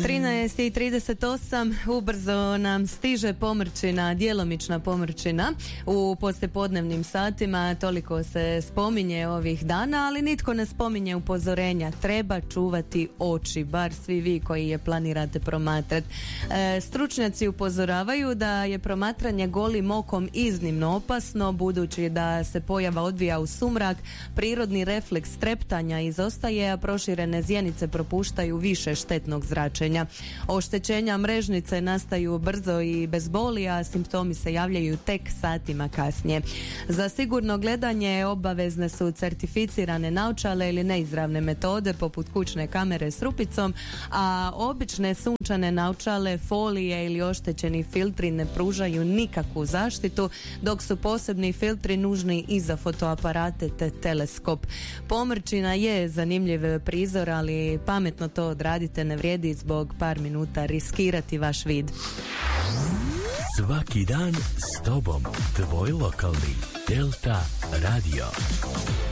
13:38 ubrzo nam stiže pomrčina, djelomična pomrčina u poslijepodnevnim satima, toliko se spominje ovih dana, ali nitko ne spominje upozorenja. Treba čuvati oči, bar svi vi koji je planirate promatrati. Stručnjaci upozoravaju da je promatranje golim okom iznimno opasno, budući da se pojava odvija u sumrak, prirodni refleks treptanja izostaje, a proširene zjenice propuštaju više štetnog zračenja. Oštećenja mrežnice nastaju brzo i bez boli, a simptomi se javljaju tek satima kasnije. Za sigurno gledanje obavezne su certificirane naočale ili neizravne metode poput kućne kamere s rupicom, a obične sunčane naočale, folije ili oštećeni filtri ne pružaju nikakvu zaštitu, dok su posebni filtri nužni i za fotoaparate te teleskop. Pomrčina je zanimljiv prizor, ali pametno to odradite, ne vrijedi zbog par minuta riskirati vaš vid. Svaki dan s tobom, tvoj lokalni Delta Radio.